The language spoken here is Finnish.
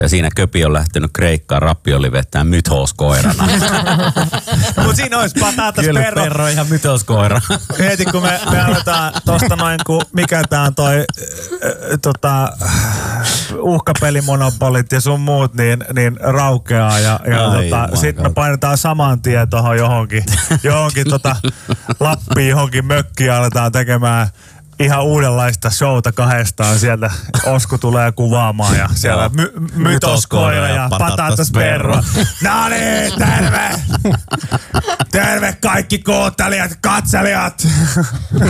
Ja siinä Köpi on lähtenyt Kreikkaan, Rappi oli vettää mythos-koirana. Mut siinä olisi patatas Kyllä perro. perro ihan mythos-koira. Mieti, kun me aletaan tosta noin, kun mikä tää on toi uhkapelimonopolit ja sun muut, niin raukeaa. Ja sit me painetaan saman tien tohon johonkin Lappiin, johonkin mökkiin ja aletaan tekemään ihan uudenlaista showta kahdestaan. Sieltä Osku tulee kuvaamaan ja siellä mytoskoira ja patatas perro. No niin, terve! Terve kaikki kuuntelijat, katselijat!